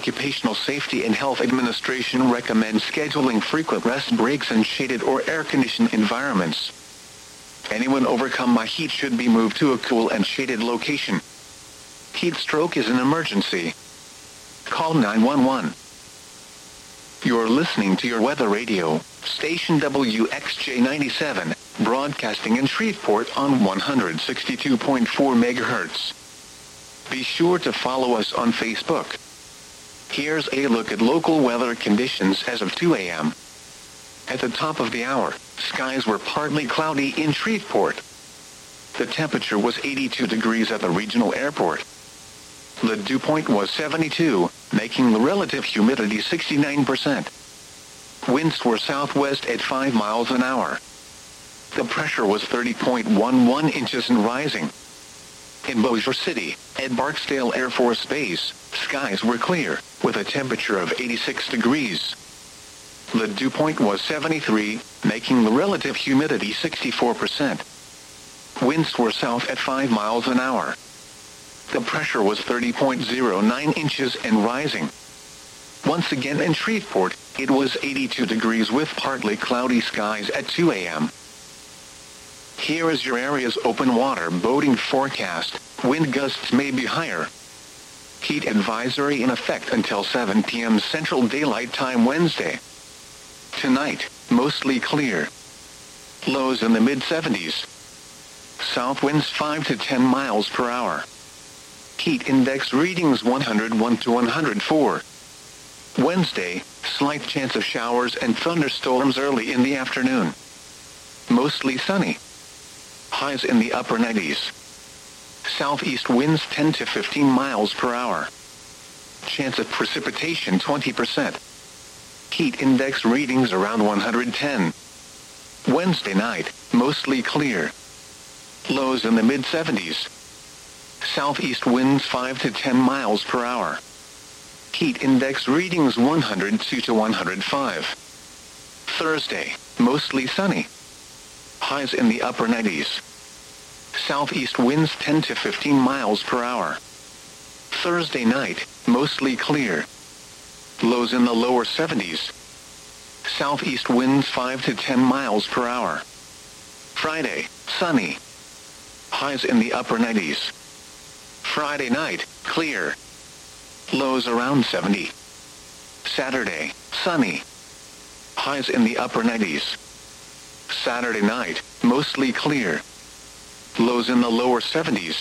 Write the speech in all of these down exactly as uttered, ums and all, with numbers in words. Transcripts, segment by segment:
Occupational Safety and Health Administration recommends scheduling frequent rest breaks in shaded or air-conditioned environments. Anyone overcome by heat should be moved to a cool and shaded location. Heat stroke is an emergency. Call nine one one. You're listening to your weather radio, station W X J ninety-seven, broadcasting in Shreveport on one hundred sixty-two point four megahertz. Be sure to follow us on Facebook. Here's a look at local weather conditions as of two a m At the top of the hour, skies were partly cloudy in Shreveport. The temperature was eighty-two degrees at the regional airport. The dew point was seventy-two, making the relative humidity sixty-nine percent. Winds were southwest at five miles an hour. The pressure was thirty point one one inches and rising. In Bossier City, at Barksdale Air Force Base, skies were clear, with a temperature of eighty-six degrees. The dew point was seventy-three, making the relative humidity sixty-four percent. Winds were south at five miles an hour. The pressure was thirty point zero nine inches and rising. Once again in Shreveport, it was eighty-two degrees with partly cloudy skies at two a m Here is your area's open water boating forecast. Wind gusts may be higher. Heat advisory in effect until seven p m Central Daylight Time Wednesday. Tonight, mostly clear. Lows in the mid seventies. South winds five to ten miles per hour. Heat index readings one hundred one to one hundred four. Wednesday, slight chance of showers and thunderstorms early in the afternoon. Mostly sunny. Highs in the upper nineties. Southeast winds ten to fifteen miles per hour. Chance of precipitation twenty percent. Heat index readings around one hundred ten. Wednesday night, mostly clear. Lows in the mid seventies. Southeast winds five to ten miles per hour. Heat index readings one hundred two to one hundred five. Thursday, mostly sunny. Highs in the upper nineties. Southeast winds ten to fifteen miles per hour. Thursday night, mostly clear. Lows in the lower seventies. Southeast winds five to ten miles per hour. Friday, sunny. Highs in the upper nineties. Friday night, clear. Lows around seventy. Saturday, sunny. Highs in the upper nineties. Saturday night, mostly clear. Lows in the lower seventies.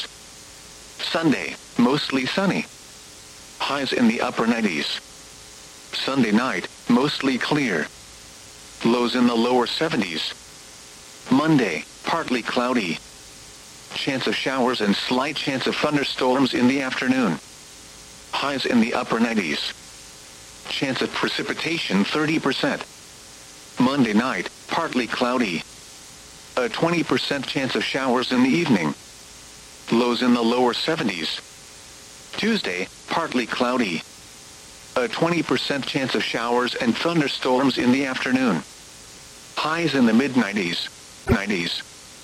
Sunday, mostly sunny. Highs in the upper nineties. Sunday night, mostly clear. Lows in the lower seventies. Monday, partly cloudy. Chance of showers and slight chance of thunderstorms in the afternoon. Highs in the upper nineties. Chance of precipitation thirty percent. Monday night, partly cloudy. A twenty percent chance of showers in the evening. Lows in the lower seventies. Tuesday, partly cloudy. A twenty percent chance of showers and thunderstorms in the afternoon. Highs in the mid nineties. nineties.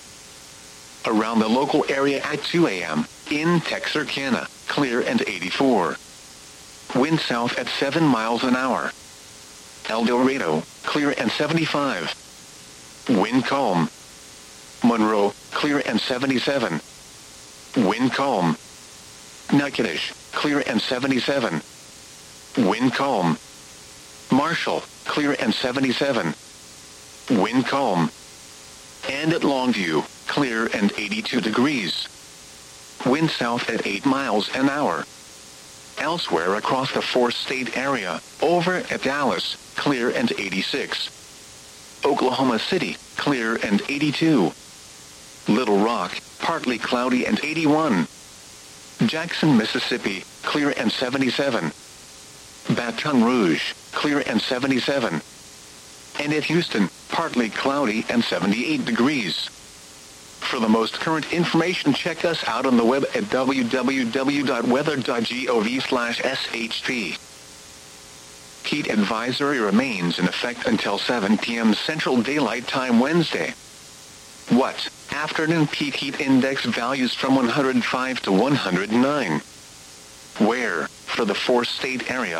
Around the local area at two a m, in Texarkana, clear and eighty-four. Wind south at seven miles an hour. El Dorado, clear and seventy-five. Wind calm. Monroe, clear and seventy-seven. Wind calm. Natchitoches, clear and seventy-seven. Wind calm. Marshall, clear and seventy-seven. Wind calm. And at Longview, clear and eighty-two degrees. Wind south at eight miles an hour. Elsewhere across the four-state area, over at Dallas, clear and eighty-six. Oklahoma City, clear and eighty-two. Little Rock, partly cloudy and eighty-one. Jackson, Mississippi, clear and seventy-seven. Baton Rouge, clear and seventy-seven. And at Houston, partly cloudy and seventy-eight degrees. For the most current information, check us out on the web at w w w dot weather dot gov slash s h p. Heat advisory remains in effect until seven p m Central Daylight Time Wednesday. What? Afternoon peak heat index values from one hundred five to one hundred nine. Where? For the four-state area,